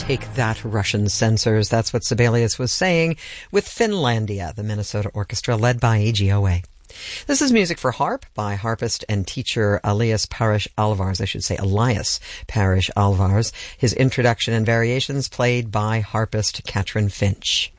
Take that, Russian censors. That's what Sibelius was saying with Finlandia, the Minnesota Orchestra led by AGOA. This is music for harp by harpist and teacher Elias Parish Alvars. I should say Elias Parish Alvars. His introduction and variations played by harpist Katrin Finch.